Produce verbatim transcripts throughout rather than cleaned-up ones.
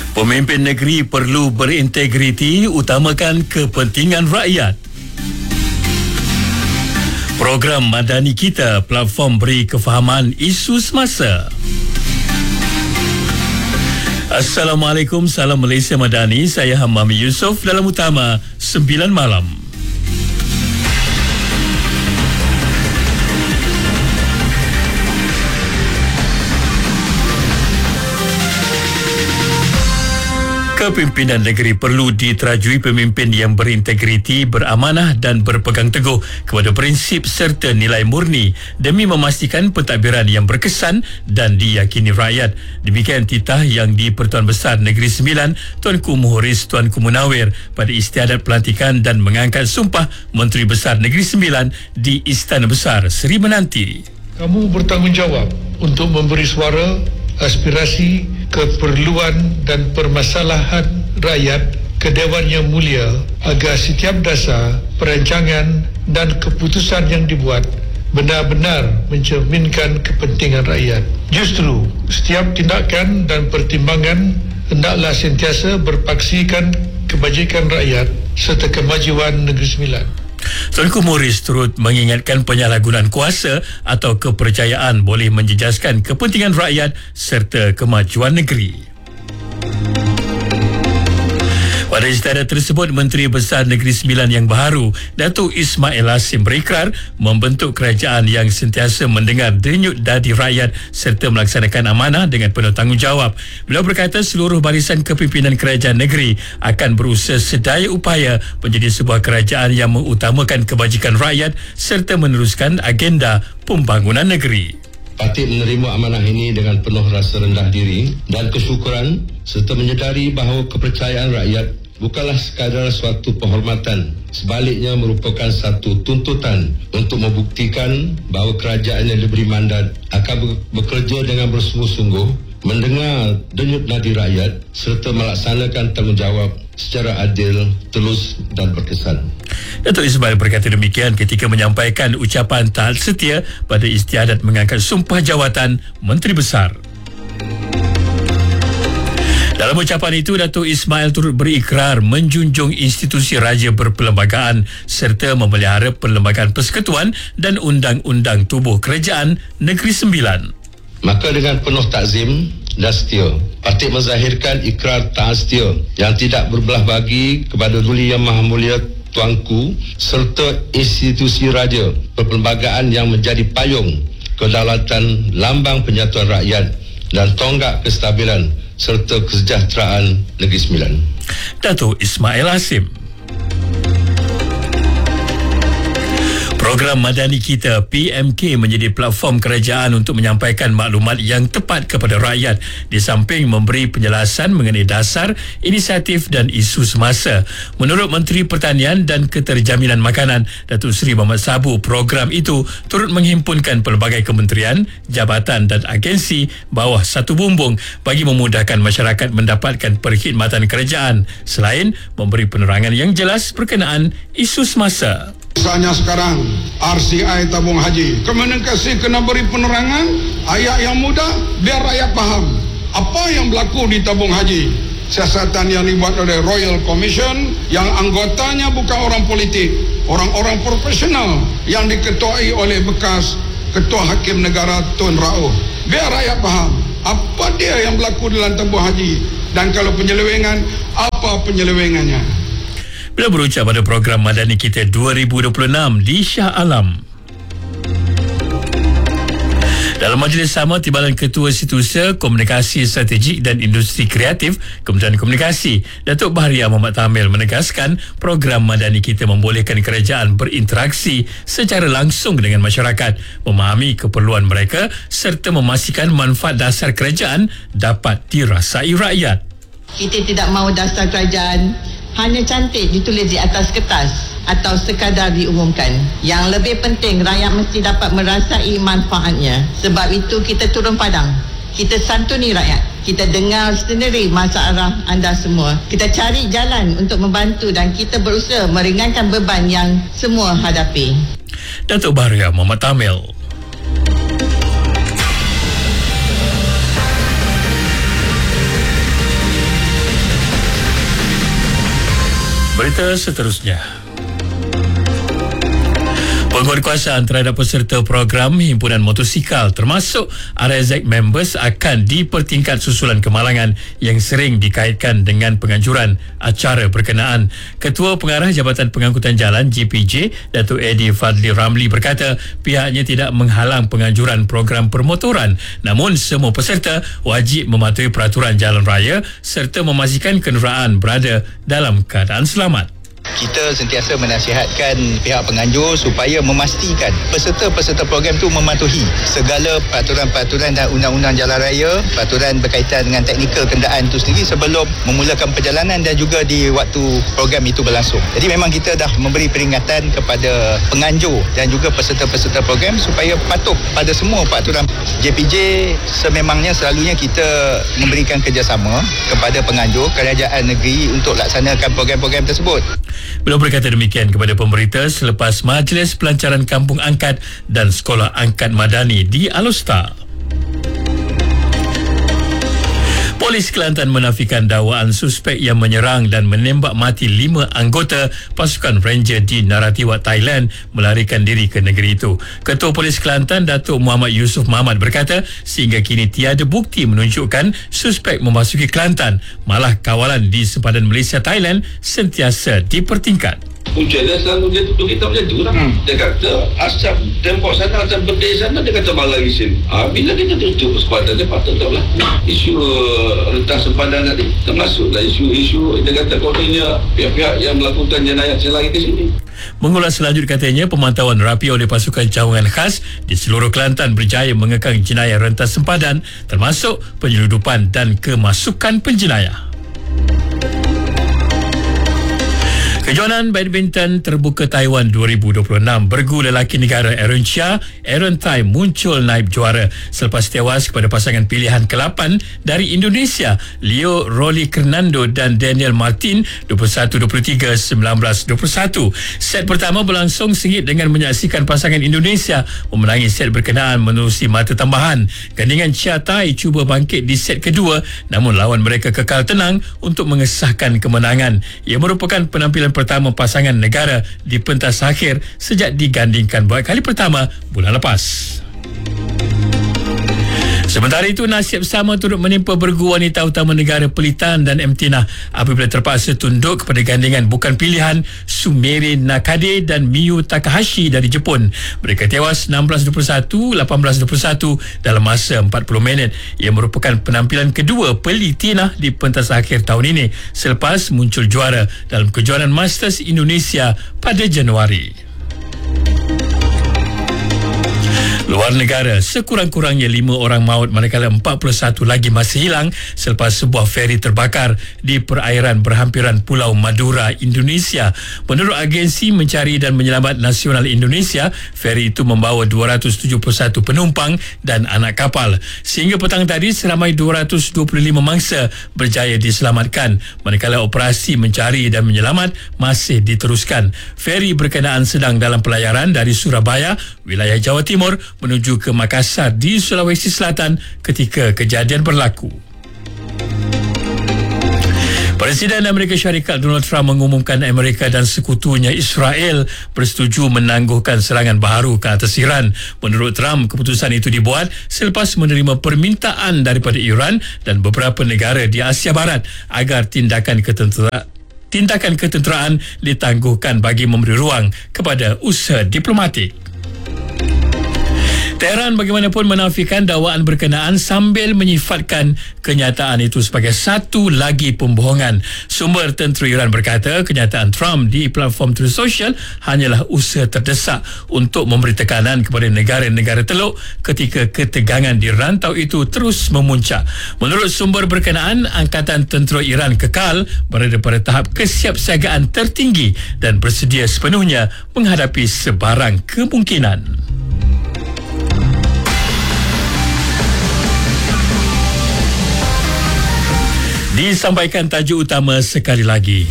Pemimpin negeri perlu berintegriti, utamakan kepentingan rakyat. Program Madani Kita, platform beri kefahaman isu semasa. Assalamualaikum, salam Malaysia Madani. Saya Hamami Yusof dalam Utama sembilan malam. Kepimpinan negeri perlu diterajui pemimpin yang berintegriti, beramanah dan berpegang teguh kepada prinsip serta nilai murni demi memastikan pentadbiran yang berkesan dan diyakini rakyat. Demikian titah yang di-Pertuan Besar Negeri Sembilan Tuanku Muhriz Tuanku Munawir pada istiadat pelantikan dan mengangkat sumpah Menteri Besar Negeri Sembilan di Istana Besar Seri Menanti. Kamu bertanggungjawab untuk memberi suara, aspirasi, keperluan dan permasalahan rakyat ke Dewan Yang Mulia agar setiap dasar, perancangan dan keputusan yang dibuat benar-benar mencerminkan kepentingan rakyat. Justru, setiap tindakan dan pertimbangan hendaklah sentiasa berpaksikan kebajikan rakyat serta kemajuan Negeri Sembilan. Tuanku Muhriz turut mengingatkan penyalahgunaan kuasa atau kepercayaan boleh menjejaskan kepentingan rakyat serta kemajuan negeri. Pada istiadat tersebut, Menteri Besar Negeri Sembilan yang baharu, Datuk Ismail Hasim, berikrar membentuk kerajaan yang sentiasa mendengar denyut dadi rakyat serta melaksanakan amanah dengan penuh tanggungjawab. Beliau berkata seluruh barisan kepimpinan kerajaan negeri akan berusaha sedaya upaya menjadi sebuah kerajaan yang mengutamakan kebajikan rakyat serta meneruskan agenda pembangunan negeri. Patut menerima amanah ini dengan penuh rasa rendah diri dan kesyukuran serta menyedari bahawa kepercayaan rakyat bukanlah sekadar suatu penghormatan, sebaliknya merupakan satu tuntutan untuk membuktikan bahawa kerajaan yang diberi mandat akan bekerja dengan bersungguh-sungguh, mendengar denyut nadi rakyat serta melaksanakan tanggungjawab secara adil, telus dan berkesan. Datuk Ismail berkata demikian ketika menyampaikan ucapan taat setia pada istiadat mengangkat sumpah jawatan Menteri Besar. Dalam ucapan itu, Datuk Ismail turut berikrar menjunjung institusi raja berperlembagaan serta memelihara perlembagaan persekutuan dan undang-undang tubuh kerajaan Negeri Sembilan. Maka dengan penuh takzim dan setia, patut menzahirkan ikrar taat setia yang tidak berbelah bagi kepada Duli Yang Maha Mulia Tuanku serta institusi raja perperlembagaan yang menjadi payung kedaulatan, lambang penyatuan rakyat dan tonggak kestabilan serta kesejahteraan Negeri Sembilan. Datuk Ismail Hasim. Program Madani Kita P M K menjadi platform kerajaan untuk menyampaikan maklumat yang tepat kepada rakyat di samping memberi penjelasan mengenai dasar, inisiatif dan isu semasa. Menurut Menteri Pertanian dan Keterjaminan Makanan Datuk Seri Mohamad Sabu, program itu turut menghimpunkan pelbagai kementerian, jabatan dan agensi bawah satu bumbung bagi memudahkan masyarakat mendapatkan perkhidmatan kerajaan selain memberi penerangan yang jelas berkenaan isu semasa. Misalnya sekarang R C I tabung haji, Kemenkes kena beri penerangan ayat yang mudah biar rakyat faham apa yang berlaku di tabung haji. Siasatan yang dibuat oleh Royal Commission yang anggotanya bukan orang politik, orang-orang profesional yang diketuai oleh bekas Ketua Hakim Negara Tun Rauf. Biar rakyat faham apa dia yang berlaku dalam tabung haji dan kalau penyelewengan, apa penyelewengannya. Beliau berucap pada program Madani Kita dua ribu dua puluh enam di Shah Alam. Dalam majlis sama, Timbalan Ketua Setiausaha Komunikasi Strategik dan Industri Kreatif Kementerian Komunikasi, Datuk Baharia Muhammad Tamil menegaskan program Madani Kita membolehkan kerajaan berinteraksi secara langsung dengan masyarakat, memahami keperluan mereka serta memastikan manfaat dasar kerajaan dapat dirasai rakyat. Kita tidak mahu dasar kerajaan hanya cantik ditulis di atas kertas atau sekadar diumumkan. Yang lebih penting, rakyat mesti dapat merasai manfaatnya. Sebab itu kita turun padang, kita santuni rakyat, kita dengar sendiri masalah anda semua, kita cari jalan untuk membantu dan kita berusaha meringankan beban yang semua hadapi. Datuk Baharia Muhammad Tamil. Berita seterusnya. Penguatkuasaan terhadap peserta program Himpunan Motosikal termasuk R S Z members akan dipertingkat susulan kemalangan yang sering dikaitkan dengan penganjuran acara berkenaan. Ketua Pengarah Jabatan Pengangkutan Jalan J P J, Datuk Eddie Fadli Ramli berkata pihaknya tidak menghalang penganjuran program permotoran, namun semua peserta wajib mematuhi peraturan jalan raya serta memastikan kenderaan berada dalam keadaan selamat. Kita sentiasa menasihatkan pihak penganjur supaya memastikan peserta-peserta program itu mematuhi segala peraturan-peraturan dan undang-undang jalan raya, peraturan berkaitan dengan teknikal kenderaan itu sendiri sebelum memulakan perjalanan dan juga di waktu program itu berlangsung. Jadi memang kita dah memberi peringatan kepada penganjur dan juga peserta-peserta program supaya patuh pada semua peraturan. J P J sememangnya selalunya kita memberikan kerjasama kepada penganjur kerajaan negeri untuk laksanakan program-program tersebut. Beliau berkata demikian kepada pemberita selepas Majlis Pelancaran Kampung Angkat dan Sekolah Angkat Madani di Alostar. Polis Kelantan menafikan dakwaan suspek yang menyerang dan menembak mati lima anggota pasukan Ranger di Naratiwat, Thailand melarikan diri ke negeri itu. Ketua Polis Kelantan, Datuk Muhammad Yusof Mahmad berkata sehingga kini tiada bukti menunjukkan suspek memasuki Kelantan, malah kawalan di sempadan Malaysia Thailand sentiasa dipertingkat. Punca dia selalu dia tutup kita macam tu lah. Hmm. Dia kata asap tembok sana, asap berdeh sana, dia kata malah isin. Ha, bila kita tutup sempadan, dia patut tahu lah. Isu uh, rentas sempadan tadi termasuklah isu-isu dia kata kononnya pihak-pihak yang melakukan jenayah selari ke sini. Mengulas selanjut katanya pemantauan rapi oleh pasukan cawangan khas di seluruh Kelantan berjaya mengekang jenayah rentas sempadan termasuk penyeludupan dan kemasukan penjenayah. Kejohanan badminton terbuka Taiwan dua ribu dua puluh enam bergu lelaki negara Aaron Chia, Aaron Tai muncul naib juara selepas tewas kepada pasangan pilihan ke lapan dari Indonesia, Leo Rolly Fernando dan Daniel Martin dua puluh satu dua puluh tiga, sembilan belas dua puluh satu. Set pertama berlangsung sengit dengan menyaksikan pasangan Indonesia memenangi set berkenaan menerusi mata tambahan. Gandingan Chia Tai cuba bangkit di set kedua namun lawan mereka kekal tenang untuk mengesahkan kemenangan. Ia merupakan penampilan pertama pasangan negara di pentas akhir sejak digandingkan buat kali pertama bulan lepas. Sementara itu, nasib sama turut menimpa bergu wanita utama negara Pelitan dan Emtinah apabila terpaksa tunduk kepada gandingan bukan pilihan Sumire Nakade dan Miyu Takahashi dari Jepun. Mereka tewas enam belas dua puluh satu, lapan belas dua puluh satu dalam masa empat puluh minit. Ia merupakan penampilan kedua Pelitina di pentas akhir tahun ini selepas muncul juara dalam kejuaraan Masters Indonesia pada Januari. Luar negara, sekurang-kurangnya lima orang maut manakala empat puluh satu lagi masih hilang selepas sebuah feri terbakar di perairan berhampiran Pulau Madura, Indonesia. Menurut agensi mencari dan menyelamat nasional Indonesia, feri itu membawa dua ratus tujuh puluh satu penumpang dan anak kapal. Sehingga petang tadi, seramai dua ratus dua puluh lima mangsa berjaya diselamatkan manakala operasi mencari dan menyelamat masih diteruskan. Feri berkenaan sedang dalam pelayaran dari Surabaya, wilayah Jawa Timur, menuju ke Makassar di Sulawesi Selatan ketika kejadian berlaku. Presiden Amerika Syarikat Donald Trump mengumumkan Amerika dan sekutunya Israel bersetuju menangguhkan serangan baharu ke atas Iran. Menurut Trump, keputusan itu dibuat selepas menerima permintaan daripada Iran dan beberapa negara di Asia Barat agar tindakan ketenteraan tindakan ketenteraan ditangguhkan bagi memberi ruang kepada usaha diplomatik. Tehran bagaimanapun menafikan dakwaan berkenaan sambil menyifatkan kenyataan itu sebagai satu lagi pembohongan. Sumber tentera Iran berkata kenyataan Trump di platform Truth Social hanyalah usaha terdesak untuk memberi tekanan kepada negara-negara Teluk ketika ketegangan di rantau itu terus memuncak. Menurut sumber berkenaan, Angkatan Tentera Iran kekal berada pada tahap kesiapsiagaan tertinggi dan bersedia sepenuhnya menghadapi sebarang kemungkinan. Disampaikan tajuk utama sekali lagi.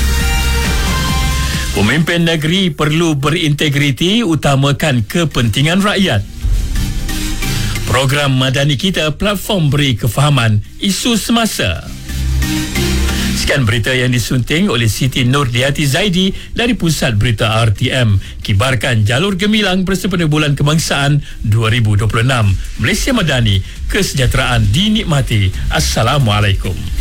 Pemimpin negeri perlu berintegriti, utamakan kepentingan rakyat. Program Madani Kita, platform beri kefahaman isu semasa. Sekian berita yang disunting oleh Siti Nurdiati Zaidi dari Pusat Berita R T M. Kibarkan jalur gemilang bersempena Bulan Kebangsaan dua ribu dua puluh enam. Malaysia Madani, kesejahteraan dinikmati. Assalamualaikum.